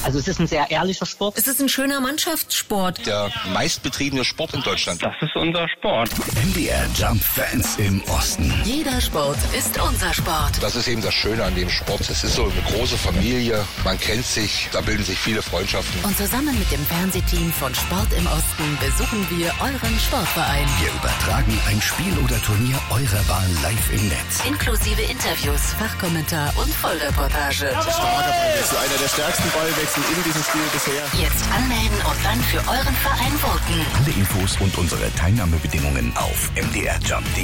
Also es ist ein sehr ehrlicher Sport. Es ist ein schöner Mannschaftssport. Der meistbetriebene Sport in Deutschland. Das ist unser Sport. MDR Jump Fans im Osten. Jeder Sport ist unser Sport. Das ist eben das Schöne an dem Sport. Es ist so eine große Familie. Man kennt sich, da bilden sich viele Freundschaften. Und zusammen mit dem Fernsehteam von Sport im Osten besuchen wir euren Sportverein. Wir übertragen ein Spiel oder Turnier eurer Wahl live im Netz. Inklusive Interviews, Fachkommentar und Vollreportage. Einer der stärksten Ballwechsel in diesem Spiel bisher. Jetzt anmelden und dann für euren Verein voten. Alle Infos und unsere Teilnahmebedingungen auf mdrjump.de.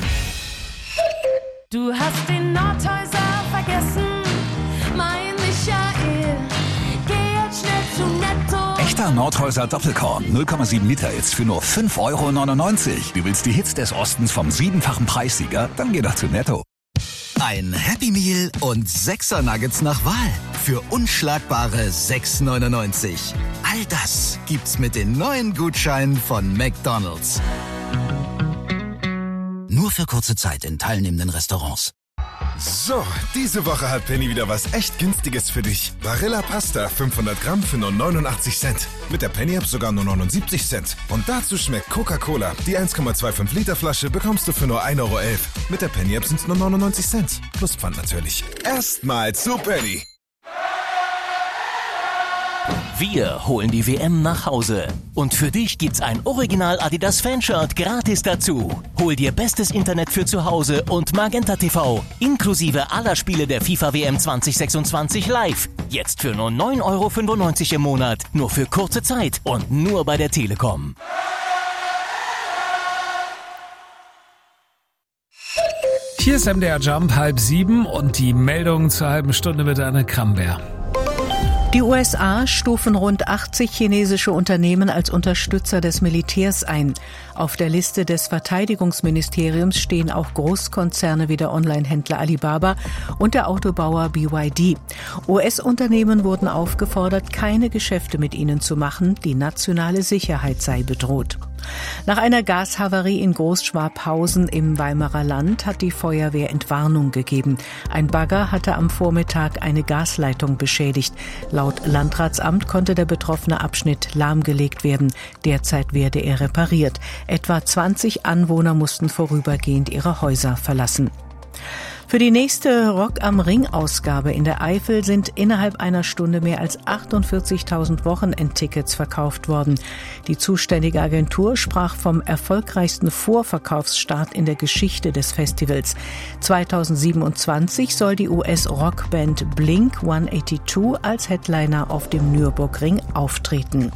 Du hast den Nordhäuser vergessen, mein Michael. Geh jetzt schnell zu Netto. Echter Nordhäuser Doppelkorn, 0,7 Liter jetzt für nur 5,99 €. Du willst die Hits des Ostens vom 7-fachen Preissieger? Dann geh doch zu Netto. Ein Happy Meal und 6er Nuggets nach Wahl für unschlagbare 6,99 €. All das gibt's mit den neuen Gutscheinen von McDonald's. Nur für kurze Zeit in teilnehmenden Restaurants. So, diese Woche hat Penny wieder was echt Günstiges für dich. Barilla Pasta, 500 Gramm für nur 89 Cent. Mit der Penny-App sogar nur 79 Cent. Und dazu schmeckt Coca-Cola. Die 1,25 Liter Flasche bekommst du für nur 1,11 €. Mit der Penny-App sind es nur 99 Cent. Plus Pfand natürlich. Erstmal zu Penny. Wir holen die WM nach Hause. Und für dich gibt's ein Original Adidas Fanshirt gratis dazu. Hol dir bestes Internet für zu Hause und Magenta TV. Inklusive aller Spiele der FIFA WM 2026 live. Jetzt für nur 9,95 € im Monat. Nur für kurze Zeit und nur bei der Telekom. Hier ist MDR Jump 6:30 und die Meldung zur halben Stunde mit Anne Kramberg. Die USA stufen rund 80 chinesische Unternehmen als Unterstützer des Militärs ein. Auf der Liste des Verteidigungsministeriums stehen auch Großkonzerne wie der Onlinehändler Alibaba und der Autobauer BYD. US-Unternehmen wurden aufgefordert, keine Geschäfte mit ihnen zu machen. Die nationale Sicherheit sei bedroht. Nach einer Gashavarie in Großschwabhausen im Weimarer Land hat die Feuerwehr Entwarnung gegeben. Ein Bagger hatte am Vormittag eine Gasleitung beschädigt. Laut Landratsamt konnte der betroffene Abschnitt lahmgelegt werden. Derzeit werde er repariert. Etwa 20 Anwohner mussten vorübergehend ihre Häuser verlassen. Für die nächste Rock am Ring-Ausgabe in der Eifel sind innerhalb einer Stunde mehr als 48.000 Wochenendtickets verkauft worden. Die zuständige Agentur sprach vom erfolgreichsten Vorverkaufsstart in der Geschichte des Festivals. 2027 soll die US-Rockband Blink 182 als Headliner auf dem Nürburgring auftreten.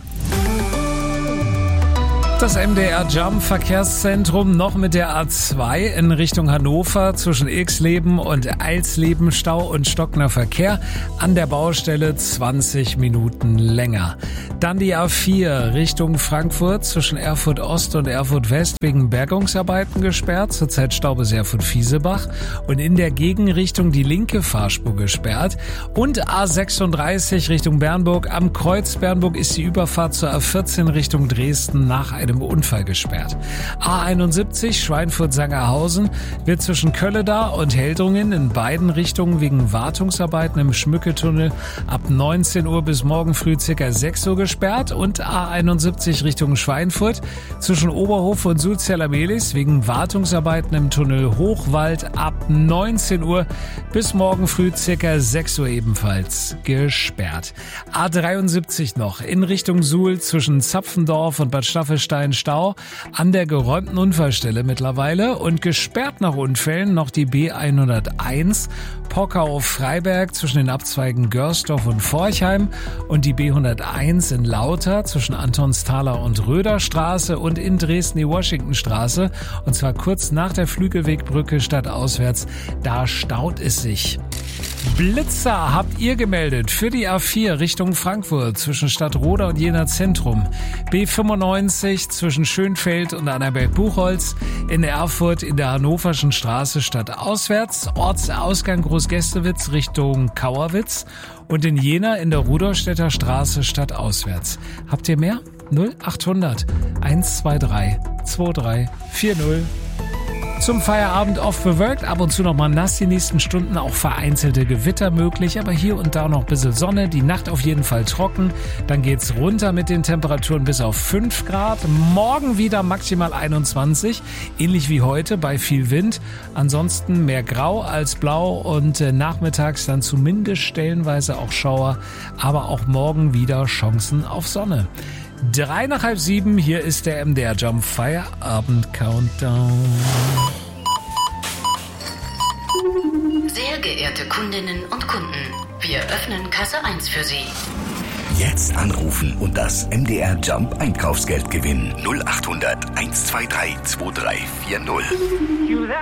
Das MDR Jump Verkehrszentrum noch mit der A2 in Richtung Hannover zwischen Ilksleben und Eilsleben Stau und stockender Verkehr. An der Baustelle 20 Minuten länger. Dann die A4 Richtung Frankfurt zwischen Erfurt Ost und Erfurt West wegen Bergungsarbeiten gesperrt. Zurzeit Stau bis Erfurt-Fiesebach. Und in der Gegenrichtung die linke Fahrspur gesperrt. Und A36 Richtung Bernburg. Am Kreuz Bernburg ist die Überfahrt zur A14 Richtung Dresden nach einem Unfall gesperrt. A71 Schweinfurt-Sangerhausen wird zwischen Kölleda und Heldringen in beiden Richtungen wegen Wartungsarbeiten im Schmücketunnel ab 19 Uhr bis morgen früh ca. 6 Uhr gesperrt und A71 Richtung Schweinfurt zwischen Oberhof und Sulzerla-Melis wegen Wartungsarbeiten im Tunnel Hochwald ab 19 Uhr bis morgen früh ca. 6 Uhr ebenfalls gesperrt. A73 noch in Richtung Suhl zwischen Zapfendorf und Bad Staffelstein Stau an der geräumten Unfallstelle mittlerweile und gesperrt nach Unfällen noch die B101 Pockau-Freiberg zwischen den Abzweigen Görsdorf und Forchheim und die B101 in Lauter zwischen Antonsthaler und Röderstraße und in Dresden die Washingtonstraße und zwar kurz nach der Flügelwegbrücke stadtauswärts. Da staut es sich. Blitzer habt ihr gemeldet für die A4 Richtung Frankfurt zwischen Stadtroda und Jena Zentrum. B95 zwischen Schönfeld und Annaberg-Buchholz. In Erfurt in der Hannoverschen Straße stadtauswärts. Ortsausgang Großgästewitz Richtung Kauerwitz. Und in Jena in der Rudolstädter Straße stadtauswärts. Habt ihr mehr? 0800 123 23 40. zum Feierabend oft bewölkt, ab und zu noch mal nass, die nächsten Stunden auch vereinzelte Gewitter möglich, aber hier und da noch ein bisschen Sonne, die Nacht auf jeden Fall trocken, dann geht's runter mit den Temperaturen bis auf 5 Grad, morgen wieder maximal 21, ähnlich wie heute bei viel Wind, ansonsten mehr grau als blau und nachmittags dann zumindest stellenweise auch Schauer, aber auch morgen wieder Chancen auf Sonne. 6:03 nach halb 7, hier ist der MDR Jump Feierabend Countdown. Sehr geehrte Kundinnen und Kunden, wir öffnen Kasse 1 für Sie. Jetzt anrufen und das MDR Jump Einkaufsgeld gewinnen. 0800 123 2340.